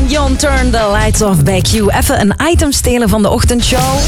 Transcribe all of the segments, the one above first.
en Don't Turn the Lights Off bij Q. Even een item stelen van de ochtendshow.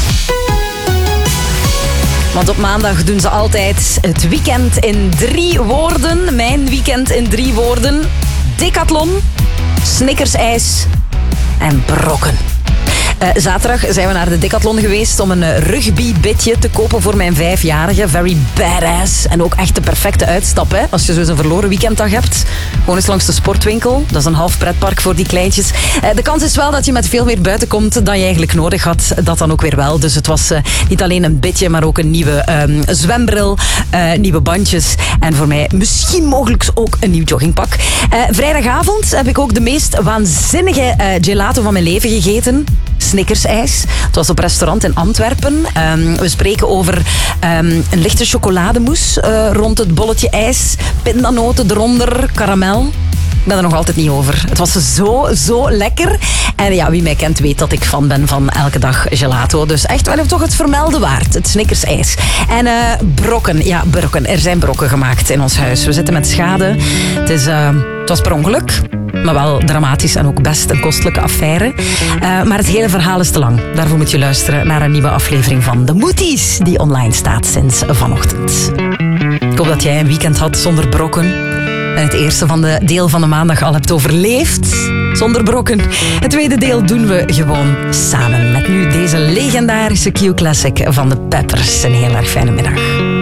Want op maandag doen ze altijd het weekend in 3 woorden. Mijn weekend in 3 woorden. Decathlon, Snickers-ijs en brokken. Zaterdag zijn we naar de Decathlon geweest om een rugbybitje te kopen voor mijn 5-jarige. Very badass. En ook echt de perfecte uitstap, hè? Als je zo eens een verloren weekenddag hebt. Gewoon eens langs de sportwinkel. Dat is een half pretpark voor die kleintjes. De kans is wel dat je met veel meer buiten komt dan je eigenlijk nodig had. Dat dan ook weer wel. Dus het was niet alleen een bitje, maar ook een nieuwe zwembril. Nieuwe bandjes. En voor mij misschien mogelijk ook een nieuw joggingpak. Vrijdagavond heb ik ook de meest waanzinnige gelato van mijn leven gegeten. Snickers-ijs. Het was op restaurant in Antwerpen. We spreken over een lichte chocolademousse rond het bolletje ijs. Pindanoten eronder, karamel. Ik ben er nog altijd niet over. Het was zo lekker. En ja, wie mij kent weet dat ik fan ben van elke dag gelato. Dus echt wel toch het vermelden waard. Het Snickers-ijs. En brokken. Ja, brokken. Er zijn brokken gemaakt in ons huis. We zitten met schade. Het was per ongeluk. Maar wel dramatisch en ook best een kostelijke affaire. Maar het hele verhaal is te lang. Daarvoor moet je luisteren naar een nieuwe aflevering van De Moeties, die online staat sinds vanochtend. Ik hoop dat jij een weekend had zonder brokken. En het eerste van de deel van de maandag al hebt overleefd zonder brokken. Het tweede deel doen we gewoon samen. Met nu deze legendarische Q-classic van de Peppers. Een heel erg fijne middag.